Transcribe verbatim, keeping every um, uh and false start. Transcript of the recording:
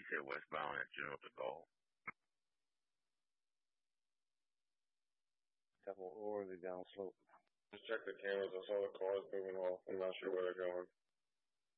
said westbound at General de Gaulle. Couple or the down slope. Just check the cameras. I saw the cars moving off. I'm not sure where they're going.